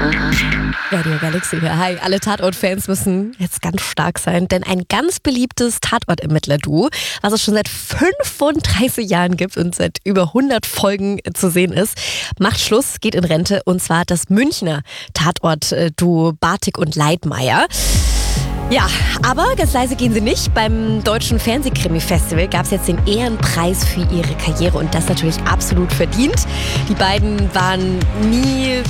Radio Galaxy hier. Hi, alle Tatort-Fans müssen jetzt ganz stark sein, denn ein ganz beliebtes Tatort-Ermittler-Duo, was es schon seit 35 Jahren gibt und seit über 100 Folgen zu sehen ist, macht Schluss, geht in Rente, und zwar das Münchner Tatort-Duo Bartik und Leitmayr. Ja, aber ganz leise gehen sie nicht. Beim Deutschen Fernsehkrimi-Festival gab es jetzt den Ehrenpreis für ihre Karriere und das natürlich absolut verdient. Die beiden waren nie